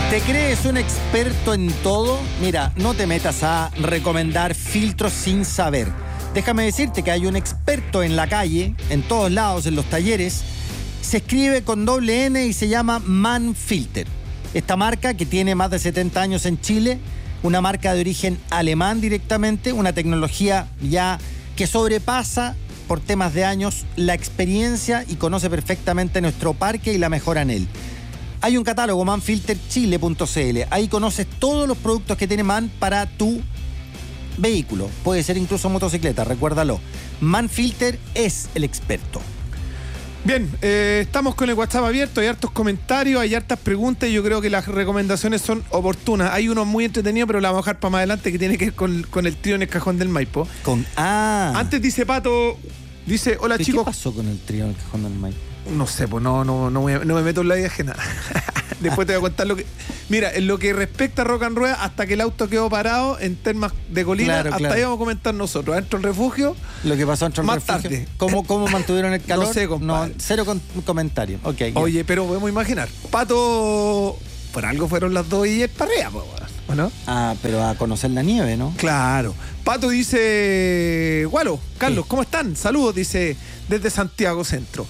¿Te crees un experto en todo? Mira, no te metas a recomendar filtros sin saber. Déjame decirte que hay un experto en la calle, en todos lados, en los talleres. Se escribe con doble N y se llama Manfilter. Esta marca, que tiene más de 70 años en Chile, una marca de origen alemán directamente, una tecnología ya que sobrepasa por temas de años la experiencia y conoce perfectamente nuestro parque y la mejora en él. Hay un catálogo, manfilterchile.cl. Ahí conoces todos los productos que tiene Man para tu vehículo. Puede ser incluso motocicleta, recuérdalo. Manfilter es el experto. Bien, estamos con el WhatsApp abierto, hay hartos comentarios, hay hartas preguntas y yo creo que las recomendaciones son oportunas. Hay uno muy entretenido, pero la vamos a dejar para más adelante, que tiene que ver con el trío en el Cajón del Maipo. Antes dice Pato, dice, hola chicos. ¿Qué pasó con el trío en el Cajón del Maipo? No sé, pues no me meto en la vida ajena. Después te voy a contar lo que... Mira, en lo que respecta a Rock and Rueda, hasta que el auto quedó parado en Termas de Colina, hasta ahí vamos a comentar nosotros. Adentro del refugio, lo que pasó dentro del más refugio. tarde. ¿Cómo mantuvieron el calor? No sé, compadre. Cero comentario. Okay, oye, pero podemos imaginar. Pato, por algo fueron las 2 y es para arriba, ¿o no? Pero a conocer la nieve, ¿no? Claro. Pato dice, Gualo, Carlos, ¿cómo están? Saludos, dice, desde Santiago Centro.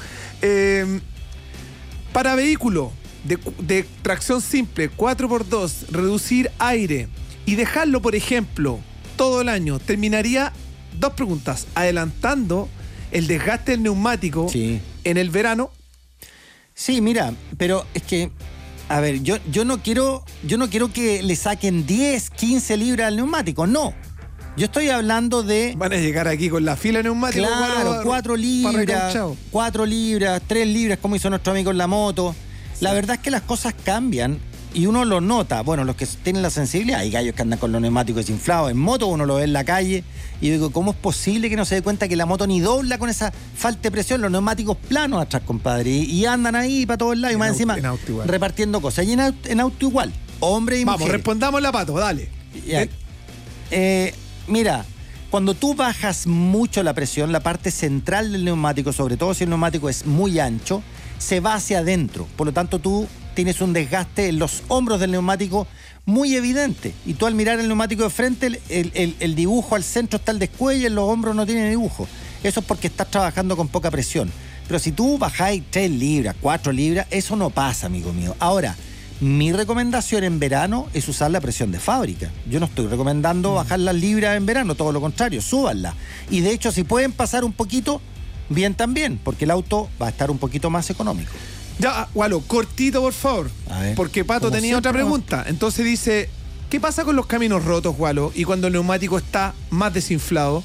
Para vehículo de tracción simple 4x2, reducir aire y dejarlo, por ejemplo, todo el año, terminaría, 2 preguntas, adelantando el desgaste del neumático en el verano. Sí, mira, pero es que, a ver, yo no quiero que le saquen 10, 15 libras al neumático, no. Yo estoy hablando de... Van a llegar aquí con la fila neumática. Claro, 4 libras, 3 libras, como hizo nuestro amigo en la moto. Sí. La verdad es que las cosas cambian y uno lo nota. Bueno, los que tienen la sensibilidad, hay gallos que andan con los neumáticos desinflados. En moto uno lo ve en la calle y digo, ¿cómo es posible que no se dé cuenta que la moto ni dobla con esa falta de presión? Los neumáticos planos atrás, compadre. Y andan ahí para todos lados y más encima repartiendo cosas. Y en auto igual, hombre y mujer. Vamos, respondamos la Pato, dale. Mira, cuando tú bajas mucho la presión, la parte central del neumático, sobre todo si el neumático es muy ancho, se va hacia adentro. Por lo tanto, tú tienes un desgaste en los hombros del neumático muy evidente. Y tú al mirar el neumático de frente, el dibujo al centro está el descuello y en los hombros no tiene dibujo. Eso es porque estás trabajando con poca presión. Pero si tú bajáis 3 libras, 4 libras, eso no pasa, amigo mío. Ahora, mi recomendación en verano es usar la presión de fábrica. Yo no estoy recomendando bajar las libras en verano, todo lo contrario, súbanla. Y de hecho, si pueden pasar un poquito, bien también, porque el auto va a estar un poquito más económico. Ya, Gualo, cortito, por favor. A ver, porque Pato tenía otra pregunta. Entonces dice, ¿qué pasa con los caminos rotos, Gualo? Y cuando el neumático está más desinflado.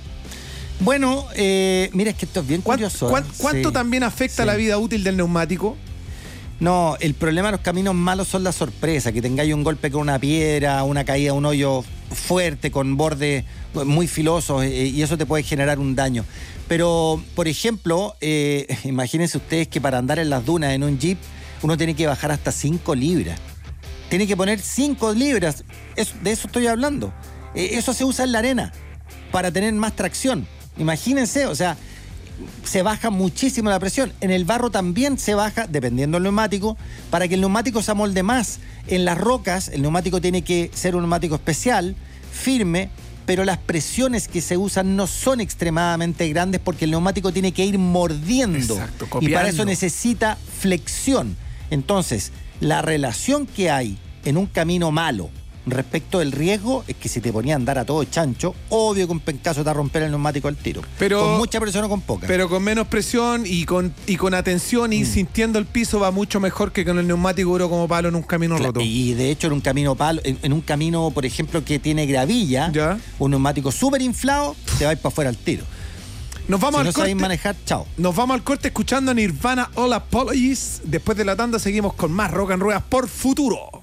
Bueno, mira, es que esto es bien curioso. ¿Cuánto también afecta la vida útil del neumático? No, el problema de los caminos malos son la sorpresa, que tengáis un golpe con una piedra, una caída, un hoyo fuerte con bordes muy filosos y eso te puede generar un daño. Pero, por ejemplo, imagínense ustedes que para andar en las dunas en un Jeep uno tiene que bajar hasta 5 libras. Tiene que poner 5 libras, de eso estoy hablando. Eso se usa en la arena para tener más tracción. Imagínense, o sea... se baja muchísimo la presión. En el barro también se baja, dependiendo del neumático, para que el neumático se amolde más. En las rocas, el neumático tiene que ser un neumático especial, firme, pero las presiones que se usan no son extremadamente grandes porque el neumático tiene que ir mordiendo. Exacto, copiando. Y para eso necesita flexión. Entonces, la relación que hay en un camino malo respecto del riesgo es que si te ponía a andar a todo chancho, obvio que un pencazo te va a romper el neumático al tiro. Pero, con mucha presión o con poca. Pero con menos presión y con atención y sintiendo el piso va mucho mejor que con el neumático duro como palo en un camino roto. Y de hecho en un camino palo, en un camino, por ejemplo, que tiene gravilla, ¿ya? Un neumático súper inflado, te va a ir para afuera al tiro. Nos vamos al corte. Manejar, chao. Nos vamos al corte escuchando a Nirvana All Apologies. Después de la tanda seguimos con más Rock and Ruedas por Futuro.